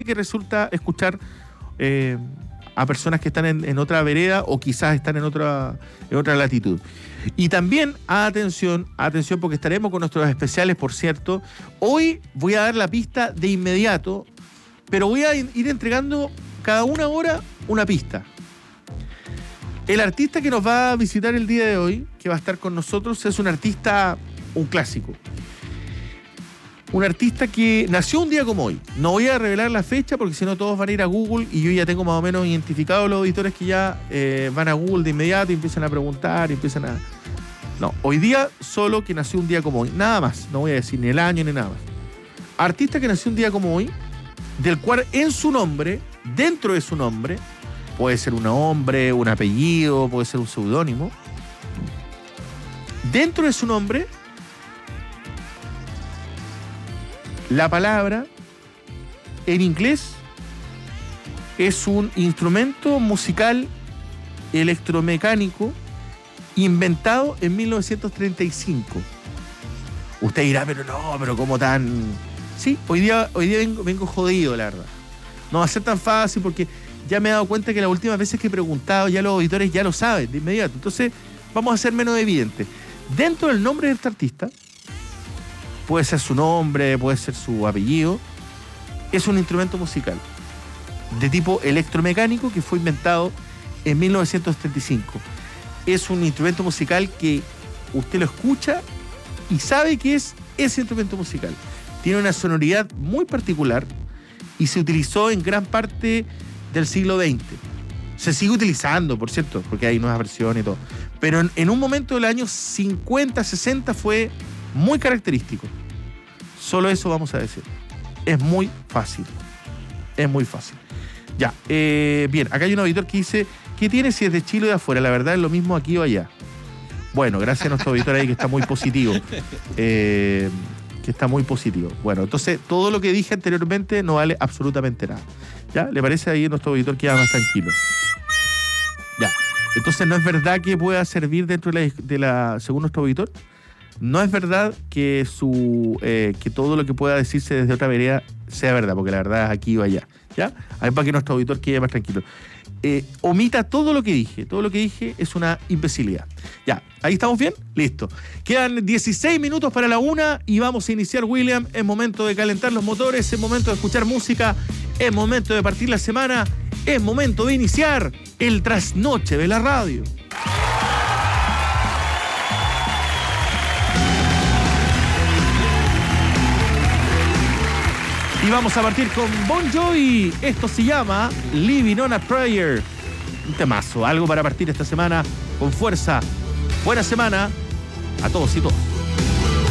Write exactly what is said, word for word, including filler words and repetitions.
que resulta escuchar eh, a personas que están en, en otra vereda o quizás están en otra, en otra latitud. Y también, atención, atención, porque estaremos con nuestros especiales, por cierto. Hoy voy a dar la pista de inmediato, pero voy a ir entregando cada una hora una pista. El artista que nos va a visitar el día de hoy, que va a estar con nosotros, es un artista, un clásico. Un artista que nació un día como hoy. No voy a revelar la fecha porque si no todos van a ir a Google y yo ya tengo más o menos identificados los auditores que ya eh, van a Google de inmediato y empiezan a preguntar y empiezan a... No, hoy día solo que nació un día como hoy. Nada más, no voy a decir ni el año ni nada más. Artista que nació un día como hoy, del cual en su nombre, dentro de su nombre, puede ser un nombre, un apellido, puede ser un seudónimo. Dentro de su nombre, la palabra en inglés es un instrumento musical electromecánico inventado en mil novecientos treinta y cinco. Usted dirá, pero no, pero ¿cómo tan...? Sí, hoy día, hoy día vengo, vengo jodido, la verdad. No va a ser tan fácil porque ya me he dado cuenta que las últimas veces que he preguntado ya los auditores ya lo saben de inmediato. Entonces vamos a ser menos evidentes. Dentro del nombre de este artista, puede ser su nombre, puede ser su apellido, es un instrumento musical de tipo electromecánico que fue inventado en mil novecientos treinta y cinco. Es un instrumento musical que usted lo escucha y sabe que es ese instrumento musical. Tiene una sonoridad muy particular y se utilizó en gran parte del siglo veinte. Se sigue utilizando, por cierto, porque hay nuevas versiones y todo. Pero en, en un momento del año cincuenta, sesenta fue muy característico. Solo eso vamos a decir. Es muy fácil. Es muy fácil. Ya, eh, bien, acá hay un auditor que dice, ¿qué tiene si es de Chile o de afuera? La verdad es lo mismo aquí o allá. Bueno, gracias a nuestro auditor ahí que está muy positivo. Eh, que está muy positivo. Bueno, entonces todo lo que dije anteriormente no vale absolutamente nada. ¿Ya? ¿Le parece ahí a nuestro auditor que va más tranquilo? Ya. Entonces, ¿no es verdad que pueda servir dentro de la, de la según nuestro auditor? No es verdad que su eh, que todo lo que pueda decirse desde otra vereda sea verdad, porque la verdad es aquí o allá. ¿Ya? Ahí para que nuestro auditor quede más tranquilo. Eh, omita todo lo que dije. Todo lo que dije es una imbecilidad. Ya, ¿ahí estamos bien? Listo. Quedan dieciséis minutos para la una y vamos a iniciar, William. Es momento de calentar los motores, es momento de escuchar música, es momento de partir la semana, es momento de iniciar el trasnoche de la radio. Y vamos a partir con Bon Jovi. Esto se llama Living on a Prayer. Un temazo, algo para partir esta semana con fuerza. Buena semana a todos y todas.